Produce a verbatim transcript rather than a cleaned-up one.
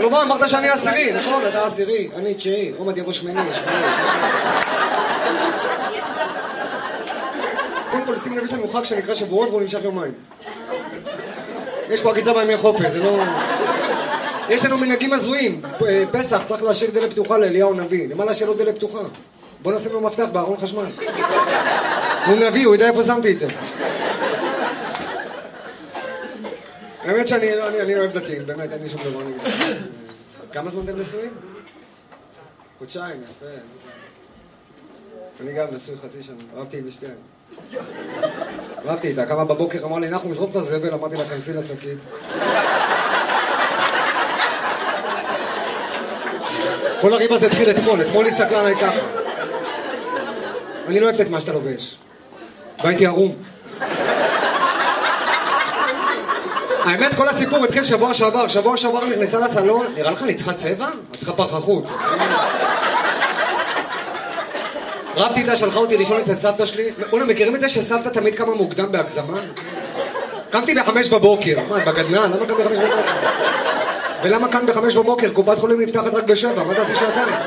שלמה, אמרת שאני עשירי, נכון? אתה עשירי, אני תשיעי, עוד מעט יבוא שמיני, שמיני, שישי. קודם כל, שים לב, יש לנו חג שנקרא שבועות והוא נמשך יומיים. יש פה עקיצה בימי חופש, זה לא... יש לנו מנהגים הזויים. פסח צריך להשאיר דלת פתוחה לאליהו נביא. למה להשאיר לו דלת פתוחה? בוא נשים לו מפתח בארון חשמל. הוא נביא, הוא יודע איפה שמתי את זה. האמת שאני לא, אני, אני לא אוהב דתיים, באמת, אין לי שום דבר נגד. כמה זמן אתם נשואים? חודשיים, יפה. אני גם נשוי חצי שנה, אהבתי עם אשתיהם. אהבתי איתה, כמה בבוקר אמר לי, אנחנו נזרוק את הזבל, אמרתי לה, כנסי לשקית. כל הריב הזה התחיל אתמול, אתמול הסתכלה עליי ככה. אני לא אוהבת את מה שאתה לובש. והייתי ערום. האמת, כל הסיפור התחיל שבוע שעבר, שבוע שעבר נכנסה לסלון, נראה לך אני צריכה צבע? את צריכה פרחחות. רבתי איתה, שלחה אותי לישון אצל סבתא שלי. אונה, מכירים את זה שסבתא תמיד קמה מוקדם בהגזמה? קמתי בחמש בבוקר. מה, בגדנן? למה קם בחמש בבוקר? ולמה כאן בחמש בבוקר? קופת חולים נפתחת רק בשבע, מה תעשי שעתיים?